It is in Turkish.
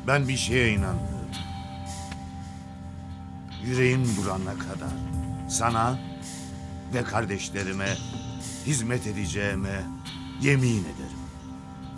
Ben bir şeye inandım. Yüreğim durana kadar sana ve kardeşlerime hizmet edeceğime yemin ederim.